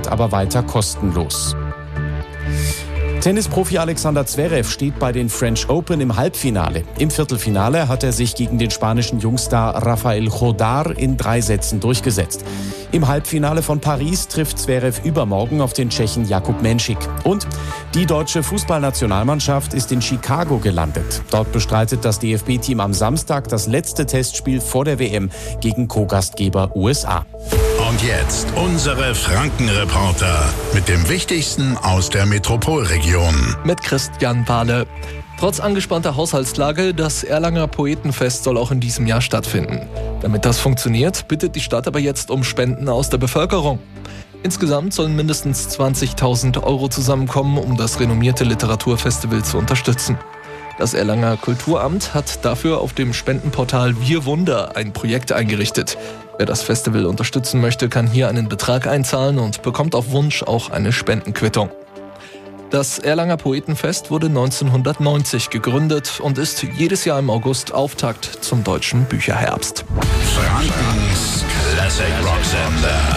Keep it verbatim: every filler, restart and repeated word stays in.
bleibt aber weiter kostenlos. Tennisprofi Alexander Zverev steht bei den French Open im Halbfinale. Im Viertelfinale hat er sich gegen den spanischen Jungstar Rafael Jodar in drei Sätzen durchgesetzt. Im Halbfinale von Paris trifft Zverev übermorgen auf den Tschechen Jakub Menšík. Und die deutsche Fußballnationalmannschaft ist in Chicago gelandet. Dort bestreitet das D F B-Team am Samstag das letzte Testspiel vor der W M gegen Co-Gastgeber U S A. Und jetzt unsere Franken-Reporter mit dem Wichtigsten aus der Metropolregion. Mit Christian Wahle. Trotz angespannter Haushaltslage, das Erlanger Poetenfest soll auch in diesem Jahr stattfinden. Damit das funktioniert, bittet die Stadt aber jetzt um Spenden aus der Bevölkerung. Insgesamt sollen mindestens zwanzigtausend Euro zusammenkommen, um das renommierte Literaturfestival zu unterstützen. Das Erlanger Kulturamt hat dafür auf dem Spendenportal Wir Wunder ein Projekt eingerichtet. Wer das Festival unterstützen möchte, kann hier einen Betrag einzahlen und bekommt auf Wunsch auch eine Spendenquittung. Das Erlanger Poetenfest wurde neunzehnhundertneunzig gegründet und ist jedes Jahr im August Auftakt zum Deutschen Bücherherbst. Frankens Classic Rock Sender.